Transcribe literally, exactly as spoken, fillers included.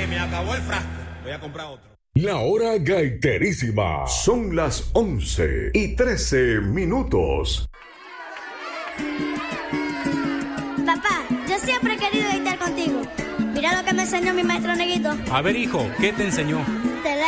Se me acabó el frasco. Voy a comprar otro. La hora gaiterísima. Son las once y trece minutos. Papá, yo siempre he querido gaitear contigo. Mira lo que me enseñó mi maestro Neguito. A ver, hijo, ¿qué te enseñó?